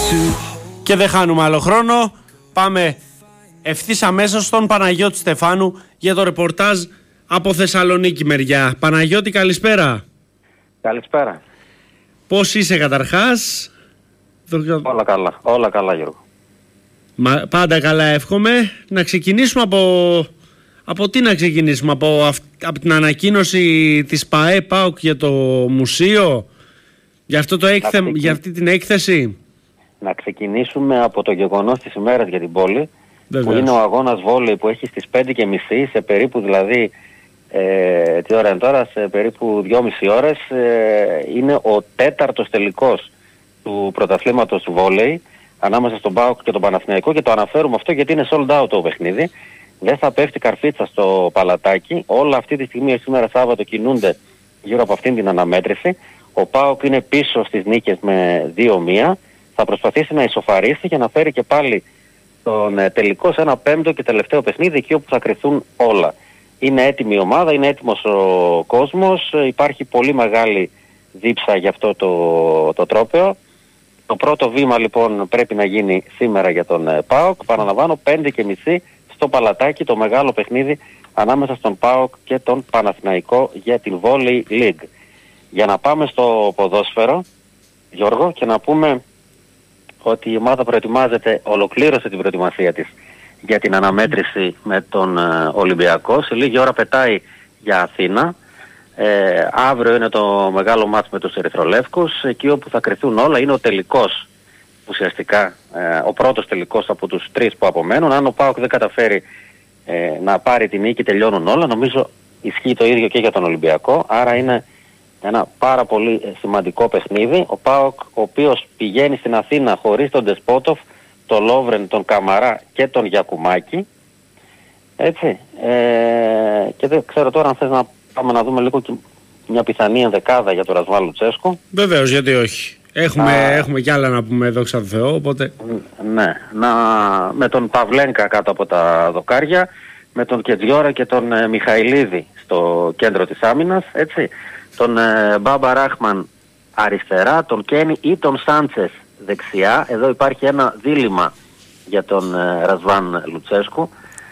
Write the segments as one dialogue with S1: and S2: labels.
S1: Και δεν χάνουμε άλλο χρόνο. Πάμε ευθύς αμέσως στον Παναγιώτη Στεφάνου για το ρεπορτάζ από Θεσσαλονίκη μεριά. Παναγιώτη, καλησπέρα.
S2: Καλησπέρα.
S1: Πώς είσαι καταρχάς?
S2: Όλα καλά, όλα καλά Γιώργο.
S1: Πάντα καλά εύχομαι. Να ξεκινήσουμε από τι να ξεκινήσουμε? Από την ανακοίνωση της ΠΑΕ-ΠΑΟΚ για το μουσείο, για αυτή την έκθεση. Να
S2: ξεκινήσουμε από το γεγονός της ημέρας για την πόλη.
S1: Βεβαίως.
S2: Που είναι ο αγώνας βόλεϊ που έχει στις 5:30, σε περίπου δηλαδή, τι ώρα είναι τώρα, σε περίπου 2,5 ώρες, είναι ο 4ος τελικός του πρωταθλήματος του βόλεϊ ανάμεσα στον ΠΑΟΚ και τον Παναθηναϊκό, και το αναφέρουμε αυτό γιατί είναι sold out το παιχνίδι. Δεν θα πέφτει καρφίτσα στο παλατάκι. Όλα αυτή τη στιγμή, σήμερα Σάββατο, κινούνται γύρω από αυτήν την αναμέτρηση. Ο ΠΑΟΚ είναι πίσω στις νίκες με 2-1. Θα προσπαθήσει να ισοφαρίσει και να φέρει και πάλι τον τελικό σε ένα πέμπτο και τελευταίο παιχνίδι, εκεί όπου θα κρυθούν όλα. Είναι έτοιμη η ομάδα, είναι έτοιμος ο κόσμος, υπάρχει πολύ μεγάλη δίψα για αυτό το τρόπαιο. Το πρώτο βήμα λοιπόν πρέπει να γίνει σήμερα για τον ΠΑΟΚ. Παραλαμβάνω, 5:30 στο παλατάκι, το μεγάλο παιχνίδι ανάμεσα στον ΠΑΟΚ και τον Παναθηναϊκό για την Volley League. Για να πάμε στο ποδόσφαιρο, Γιώργο, και να πούμε ότι η ομάδα ολοκλήρωσε την προετοιμασία της για την αναμέτρηση με τον Ολυμπιακό. Σε λίγη ώρα πετάει για Αθήνα. Αύριο είναι το μεγάλο μάτς με τους Ερυθρολεύκους, εκεί όπου θα κρυθούν όλα. Είναι ο τελικός, ουσιαστικά ο πρώτος τελικός από τους 3 που απομένουν. Αν ο ΠΑΟΚ δεν καταφέρει να πάρει την νίκη, τελειώνουν όλα. Νομίζω ισχύει το ίδιο και για τον Ολυμπιακό, άρα είναι ένα πάρα πολύ σημαντικό παιχνίδι. Ο ΠΑΟΚ, ο οποίος πηγαίνει στην Αθήνα χωρίς τον Ντεσπότοφ, τον Λόβρεν, τον Καμαρά και τον Γιακουμάκη. Έτσι. Και δεν ξέρω τώρα αν θες να πάμε να δούμε λίγο και μια πιθανή ενδεκάδα για τον Ρασβάν Λουτσέσκο.
S1: Βεβαίως, γιατί όχι. Έχουμε κι άλλα να πούμε, δόξα τω Θεώ, οπότε...
S2: Ναι, με τον Παυλένκα κάτω από τα δοκάρια, με τον Κετζιόρα και τον Μιχαηλίδη στο κέντρο της άμυνας, έτσι. Τον Μπάμπα Ράχμαν αριστερά, τον Κένι ή τον Σάντσες δεξιά. Εδώ υπάρχει ένα δίλημμα για τον Ρασβάν Λουτσέσκου.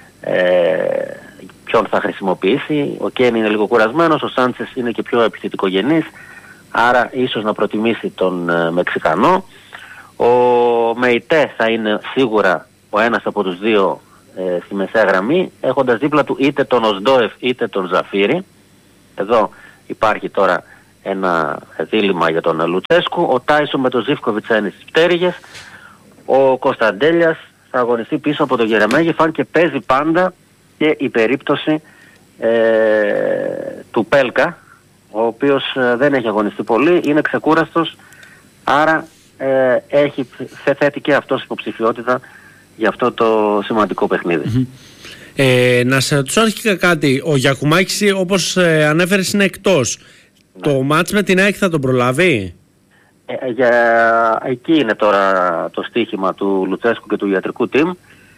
S2: Ποιον θα χρησιμοποιήσει? Ο Κένι είναι λίγο κουρασμένος, ο Σάντσες είναι και πιο επιθετικογενής, άρα ίσως να προτιμήσει τον Μεξικανό. Ο Μεϊτέ θα είναι σίγουρα ο ένας από τους δύο στη μεσαία γραμμή, έχοντας δίπλα του είτε τον Οσντόεφ είτε τον Ζαφίρι. Εδώ υπάρχει τώρα ένα δίλημμα για τον Λουτσέσκου. Ο Τάισον με τον Ζίβκοβιτς είναι στις πτέρυγες. Ο Κωνσταντέλιας θα αγωνιστεί πίσω από τον Γερεμέγεφ, αν και παίζει πάντα και η περίπτωση του Πέλκα, ο οποίος δεν έχει αγωνιστεί πολύ, είναι ξεκούραστος, άρα θέτει και αυτός υποψηφιότητα για αυτό το σημαντικό παιχνίδι.
S1: Να σε ρωτήσω αρχικά κάτι. Ο Γιακουμάκης, όπως ανέφερες, είναι εκτός. Ναι. Το μάτς με την ΑΕΚ θα τον προλάβει?
S2: Εκεί είναι τώρα το στοίχημα του Λουτσέσκου και του ιατρικού team.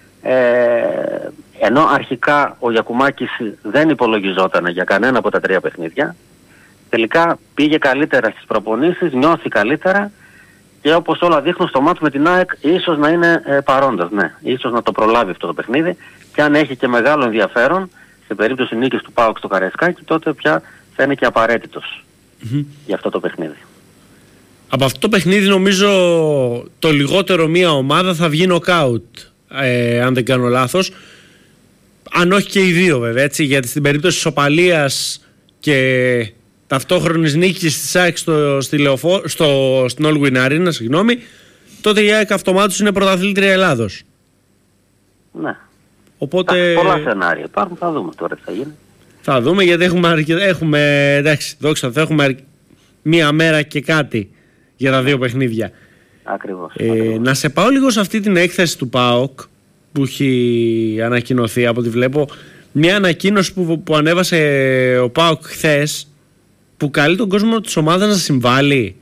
S2: Ενώ αρχικά ο Γιακουμάκης δεν υπολογιζόταν για κανένα από τα 3 παιχνίδια, τελικά πήγε καλύτερα στις προπονήσεις, νιώθει καλύτερα και όπως όλα δείχνουν στο μάτς με την ΑΕΚ ίσως να είναι παρόντας, ναι, ίσως να το προλάβει αυτό το παιχνίδι, και αν έχει και μεγάλο ενδιαφέρον σε περίπτωση νίκης του ΠΑΟΚ στο Καραϊσκάκι, τότε πια θα είναι και απαραίτητος για αυτό το παιχνίδι.
S1: Από αυτό το παιχνίδι νομίζω το λιγότερο μία ομάδα θα βγει νοκάουτ, αν δεν κάνω λάθος, αν όχι και οι δύο βέβαια, έτσι, γιατί στην περίπτωση της ισοπαλίας και ταυτόχρονης νίκης της ΑΕΚ στην All Win Arena, τότε η ΑΕΚ αυτομάτως είναι πρωταθλήτρια Ελλάδος.
S2: Ναι.
S1: Οπότε...
S2: πολλά σενάρια υπάρχουν, θα δούμε τώρα τι θα γίνει.
S1: Θα δούμε, γιατί έχουμε εντάξει, δόξα τω Θεώ, έχουμε μία μέρα και κάτι για τα 2 παιχνίδια.
S2: Ακριβώς.
S1: Να σε πάω λίγο σε αυτή την έκθεση του ΠΑΟΚ που έχει ανακοινωθεί, από ό,τι βλέπω. Μια ανακοίνωση που ανέβασε ο ΠΑΟΚ χθες, που καλεί τον κόσμο της ομάδας να συμβάλλει.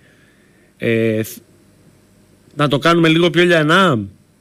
S1: Να το κάνουμε λίγο πιο λιανά.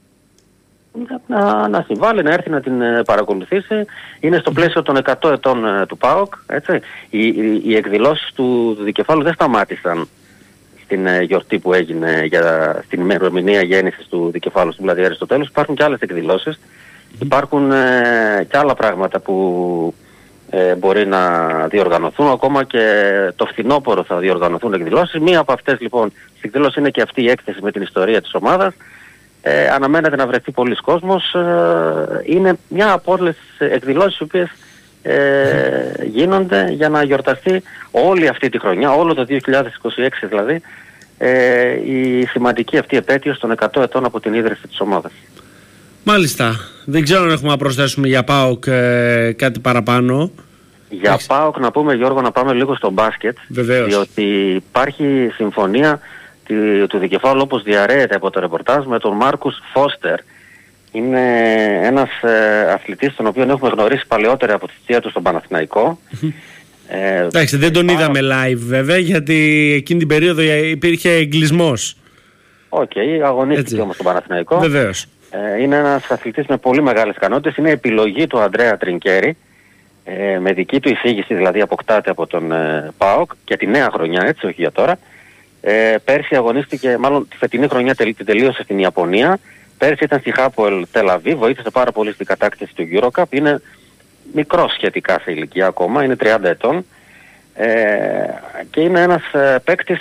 S2: Να συμβάλλει, να έρθει να την παρακολουθήσει. Είναι στο πλαίσιο των 100 ετών του ΠΑΟΚ, έτσι. Οι εκδηλώσεις του δικεφάλου δεν σταμάτησαν στην γιορτή που έγινε στην ημερομηνία γέννησης του δικεφάλου του Βλαντιέρη στο τέλος. Υπάρχουν και άλλες εκδηλώσεις. Υπάρχουν και άλλα πράγματα που μπορεί να διοργανωθούν. Ακόμα και το φθινόπωρο θα διοργανωθούν εκδηλώσεις. Μία από αυτές λοιπόν στην εκδήλωση είναι και αυτή η έκθεση με την ιστορία της ομάδας. Αναμένεται να βρεθεί πολλής κόσμος. Είναι μια από όλες τις εκδηλώσεις οι οποίες γίνονται για να γιορταστεί όλη αυτή τη χρονιά, όλο το 2026 δηλαδή, η σημαντική αυτή επέτειος των 100 ετών από την ίδρυση της ομάδας.
S1: Μάλιστα. Δεν ξέρω αν έχουμε να προσθέσουμε για ΠΑΟΚ κάτι παραπάνω.
S2: Για ΠΑΟΚ να πούμε, Γιώργο, να πάμε λίγο στο μπάσκετ.
S1: Βεβαίως.
S2: Διότι υπάρχει συμφωνία του δικεφάλου, όπως διαρρέεται από το ρεπορτάζ, με τον Μάρκους Φώστερ. Είναι ένας αθλητής τον οποίο έχουμε γνωρίσει παλαιότερα από τη θητεία του στον Παναθηναϊκό.
S1: Εντάξει, δεν τον είδαμε live βέβαια, γιατί εκείνη την περίοδο υπήρχε εγκλισμός.
S2: Αγωνίστηκε όμως στον Παναθηναϊκό.
S1: Βεβαίως.
S2: Είναι ένας αθλητής με πολύ μεγάλες ικανότητες. Είναι επιλογή του Αντρέα Τρινκέρι. Με δική του εισήγηση δηλαδή αποκτάται από τον ΠΑΟΚ και τη νέα χρονιά, έτσι, όχι για τώρα. Πέρσι αγωνίστηκε, μάλλον τη φετινή χρονιά την τελείωσε στην Ιαπωνία. Πέρσι ήταν στη Χάποελ Τελαβή, βοήθησε πάρα πολύ στην κατάκτηση του EuroCup. Είναι μικρός σχετικά σε ηλικία ακόμα, είναι 30 ετών. Και είναι ένας παίκτης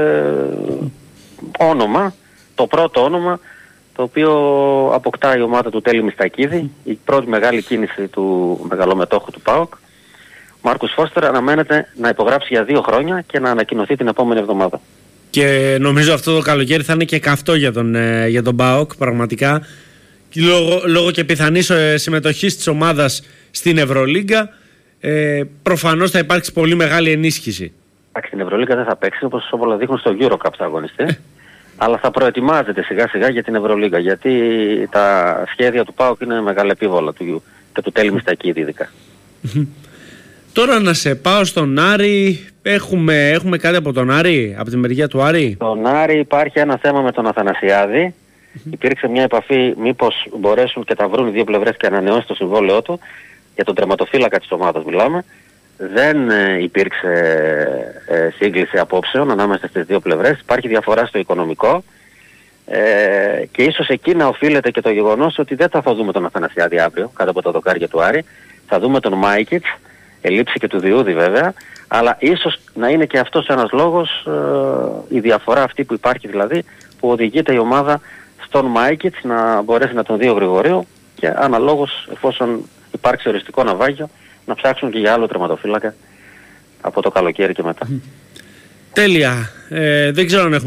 S2: όνομα, το πρώτο όνομα, το οποίο αποκτά η ομάδα του Τέλη Μιστακίδη, η πρώτη μεγάλη κίνηση του μεγαλομετόχου του ΠΑΟΚ. Ο Μάρκους Φώστερ αναμένεται να υπογράψει για 2 χρόνια και να ανακοινωθεί την επόμενη εβδομάδα. Και
S1: νομίζω αυτό το καλοκαίρι θα είναι και καυτό για τον ΠΑΟΚ πραγματικά, λόγω και πιθανής συμμετοχής της ομάδας στην Ευρωλίγκα. Προφανώς θα υπάρξει πολύ μεγάλη ενίσχυση.
S2: Στην Ευρωλίγκα δεν θα παίξει, όπως όλα δείχνουν στο EuroCup θα αγωνιστεί. Αλλά θα προετοιμάζεται σιγά σιγά για την Ευρωλίγκα, γιατί τα σχέδια του ΠΑΟΚ είναι μεγαλεπίβολα και του Τέλη Μιστακίδη ειδικά.
S1: Τώρα να σε πάω στον Άρη. Έχουμε κάτι από τον Άρη, από τη μεριά του Άρη?
S2: Στον Άρη υπάρχει ένα θέμα με τον Αθανασιάδη. Υπήρξε μια επαφή μήπως μπορέσουν και τα βρουν οι δύο πλευρές και ανανεώσει το συμβόλαιό του. Για τον τερματοφύλακα της ομάδας μιλάμε. Δεν υπήρξε σύγκληση απόψεων ανάμεσα στις δύο πλευρές. Υπάρχει διαφορά στο οικονομικό. Και ίσως εκεί να οφείλεται και το γεγονός ότι δεν θα δούμε τον Αθανασιάδη αύριο κάτω από τα δοκάρια του Άρη. Θα δούμε τον Μάικιτς, ελείψη και του Διούδη βέβαια, αλλά ίσως να είναι και αυτός ένας λόγος, η διαφορά αυτή που υπάρχει δηλαδή, που οδηγείται η ομάδα στον Μάικιτς να μπορέσει να τον δει ο Γρηγορίου και αναλόγως, εφόσον υπάρξει οριστικό ναυάγιο, να ψάξουν και για άλλο τερματοφύλακα από το καλοκαίρι και μετά.
S1: Τέλεια. Δεν ξέρω αν έχουμε